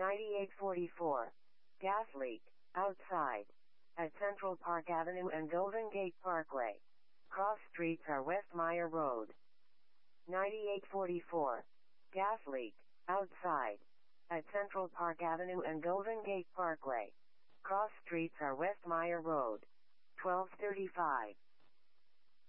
9844. Gas leak, outside. At Central Park Avenue and Golden Gate Parkway. Cross streets are West Meyer Road. 9844. Gas leak, outside. At Central Park Avenue and Golden Gate Parkway. Cross streets are West Meyer Road. 1235.